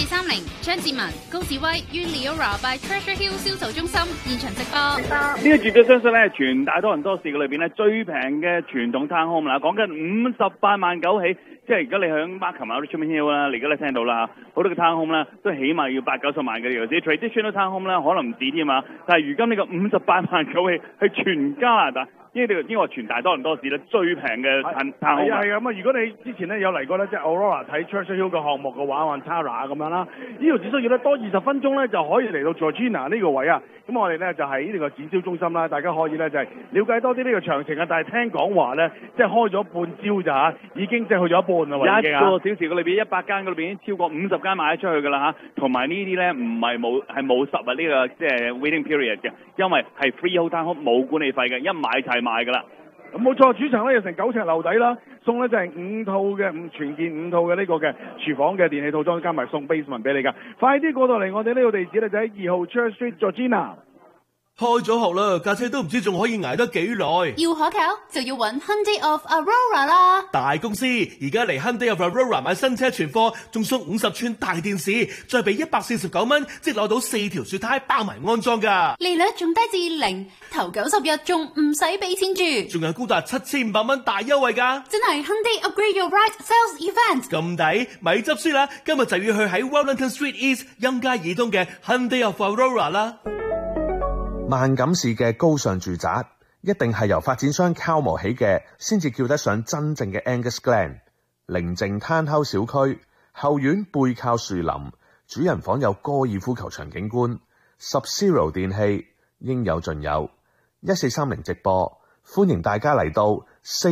1430張志文、高志威於 Leora by Treasure Hill 銷售中心現場直播。 呢個絕對相信咧，全大多倫多市嘅裏邊咧最平嘅傳統 townhome 啦，講緊58萬九起，即係而家你響 Markham 啊、Richmond Hill 啦，你而家都聽到啦，好多嘅 townhome 啦，都起碼要80-90萬嘅呢個，啲 traditional townhome 咧可能唔止添啊，但係如今呢個58萬九起係全加拿大。呢個全大多倫多市咧最平嘅townhome。係啊，咁啊！如果你之前咧有嚟過咧，即係 Aurora 睇 Treasure Hill 嘅項目嘅話，或 Tara 咁樣啦，呢度只需要咧多20分鐘咧就可以嚟到 Georgina 呢個位啊。咁我哋咧就喺呢個展銷中心啦，大家可以咧就係了解多啲呢個詳情啊。但係聽講話咧，即係開咗半朝咋嚇，已經即係去咗一半啦喎。一個小時嘅裏邊100間嘅裏邊已經超過50間賣咗出去㗎啦嚇。同埋呢啲咧唔係冇10日呢個即係 waiting period 嘅，因為係 freehold townhome 冇管理費嘅，一買齊賣㗎啦。咁冇錯，主層咧有成9尺樓底啦，送咧就係全件5套嘅呢個嘅廚房嘅電器套裝，加埋送 basement 俾你㗎。快啲過到嚟我哋呢個地址咧就喺2號 Church Street Georgina。 開咗學啦，架車都唔知仲可以捱得幾耐。 要可靠就要揾 Hyundai of Aurora 啦。 大公司而家嚟 Hyundai of Aurora 買新車存貨，仲送50寸大電視，再俾149蚊，即攞到4條雪胎包埋安裝㗎。 利率仲低至0，頭90日仲唔使俾錢住， 仲有高達7500蚊大優惠㗎。 真係 Hyundai Upgrade Your Ride Sales Event。 咁抵，咪執輸啦！今日就要去喺 Wellington Street East 欽街以東嘅 Hyundai of Aurora 啦。 萬錦市嘅高尚住宅一定係由發展商敲磨起嘅，先至叫得上真正嘅 Angus Glen。寧靜攤口小區，後院背靠樹林，主人房有高爾夫球場景觀，Sub-Zero 電器應有盡有。1430直播，歡迎大家嚟到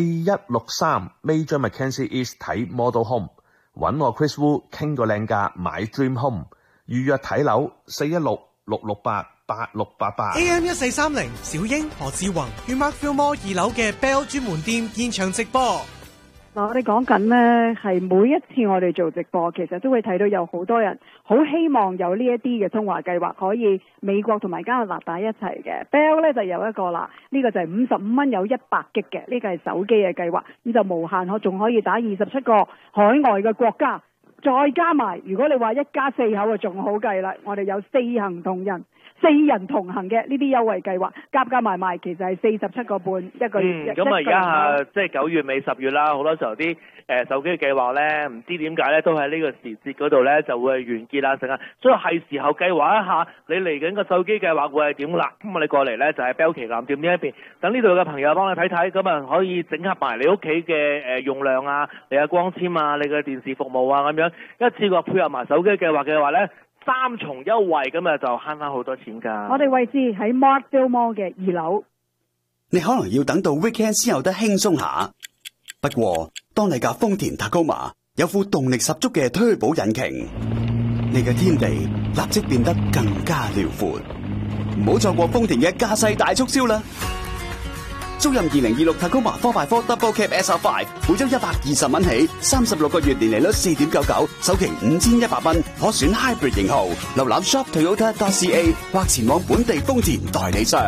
4163 Major Mackenzie East 睇 Model Home， 揾我 Chris Wu 傾個靚價買 Dream Home， 預約睇樓416-668-8688。 AM 1430小英何志宏於 Markville Mall 2樓嘅 Bell 專門店現場直播。 嗱，我哋講緊呢係每一次我哋做直播，其實都會睇到有好多人好希望有呢一啲嘅通話計劃，可以美國同埋加拿大一齊嘅。Bell 咧就有一個啦，呢個就係55蚊有100 G 嘅，呢個係手機嘅計劃，咁就無限，仲可以打27個海外嘅國家，再加埋如果你話一家4口就仲好計啦，我哋有4人同行嘅呢啲優惠計劃，加埋其實係47個半一個月。 咁而家即係9月尾10月啦，好多時候啲手機計劃咧，唔知點解咧都喺呢個時節嗰度咧就會完結啦，成啊，所以係時候計劃一下你嚟緊個手機計劃會係點啦。咁我哋過嚟咧就係 Bell 旗艦店呢一邊，等呢度嘅朋友幫你睇睇，咁啊可以整合埋你屋企嘅用量啊，你嘅光纖啊，你嘅電視服務啊咁樣，一次過配合埋手機計劃嘅話咧，3重優惠，咁啊就慳翻好多錢㗎。 我哋位置喺 Markville Mall 嘅2樓。 你可能要等到 weekend 先有得輕鬆下，不過當你架豐田 Tacoma 有副動力十足嘅Turbo引擎，你嘅天地立即變得更加遼闊。唔好錯過豐田嘅駕駛大促銷啦！租任2026 Tacoma 4x4 Double Cab SR5， 每周120蚊起，36個月年利率4.99%，首期5100蚊，可選 Hybrid 型號。瀏覽 shoptoyota.ca 或前往本地豐田代理商。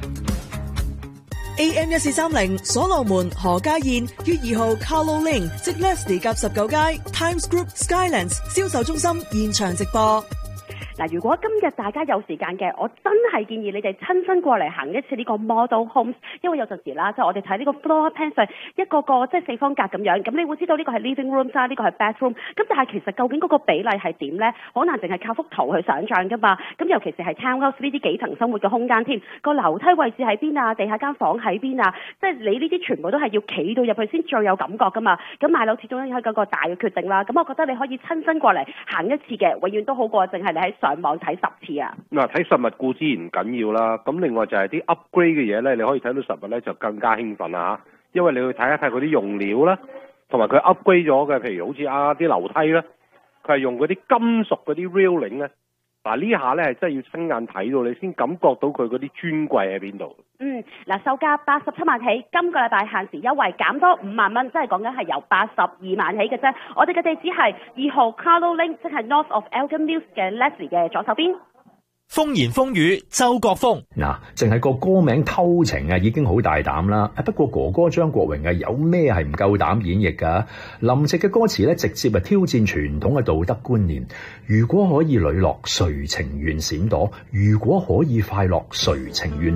AM 1430所羅門何家燕於2號 Carlo Lane 即 Leslie 夾19街 Times Group Skylands 銷售中心現場直播。 嗱，如果今日大家有時間嘅，我真係建議你哋親身過嚟行一次呢個 Model Homes， 因為有陣時啦，即係我哋睇呢個 floor plan 係一個個即係4方格咁樣，咁你會知道呢個係 living room 啦，呢個係 bathroom， 咁但係其實究竟嗰個比例係點呢？好難淨係靠幅圖去想像㗎嘛。咁尤其是係 townhouse 呢啲幾層生活嘅空間添，個樓梯位置喺邊啊，地下間房喺邊啊，即係你呢啲全部都係要企到入去先最有感覺㗎嘛。咁買樓始終係嗰個大嘅決定啦。咁我覺得你可以親身過嚟行一次嘅，永遠都好過淨係你喺上網睇10次啊！嗱，睇實物固之然緊要啦，咁另外就係啲 upgrade 嘅嘢咧，你可以睇到實物咧就更加興奮啦嚇，因為你去睇一睇嗰啲用料啦，同埋佢 upgrade 咗嘅，譬如好似啲樓梯咧，佢係用嗰啲金屬嗰啲 railing 咧，嗱呢下咧係真係要親眼睇到你先感覺到佢嗰啲尊貴喺邊度。 嗱，售價87萬起，今個禮拜限時優惠減多5萬蚊，即係講緊係由82萬起嘅啫。我哋嘅地址係2號 Carlo Lane，即係 North of Elgin Mills 嘅 Leslie 嘅左手邊。 風言風語，周國峰。 嗱，淨係個歌名偷情啊，已經好大膽啦。不過哥哥張國榮啊，有咩係唔夠膽演繹噶？林夕嘅歌詞咧，直接係挑戰傳統嘅道德觀念。如果可以磊落，誰情願閃躲？如果可以快樂，誰情願？